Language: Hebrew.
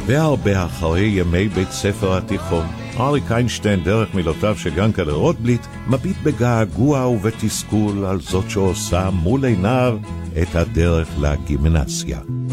והרבה אחרי ימי בית ספר התיכון, אריק איינשטיין, דרך מילותיו של ינקלה רוטבליט, מביט בגעגוע ובתסכול על זאת שעושה מול עיניו את הדרך לגימנסיה.